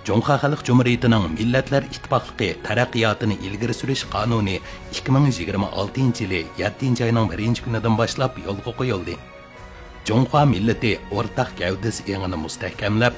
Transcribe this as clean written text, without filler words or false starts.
Cumhuriyet Halk Cumhuriyeti'nin Milletler İttifaqlığı taraqqiyotini ilgari surish qonuni 2026 yili 7 ayning 1 kunidan boshlab yo'lga qo'yildi. Cumhuriyet millati o'rtaq gavdasi engini mustahkamlab,